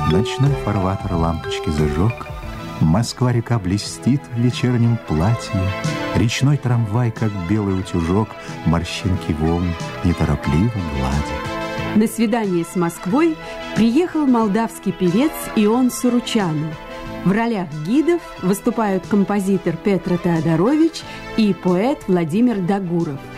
Ночной фарватер лампочки зажег, Москва-река блестит в вечернем платье, Речной трамвай, как белый утюжок, Морщинки волн неторопливо гладит. На свидание с Москвой приехал молдавский певец Ион Суручану. В ролях гидов выступают композитор Петр Теодорович и поэт Владимир Дагуров.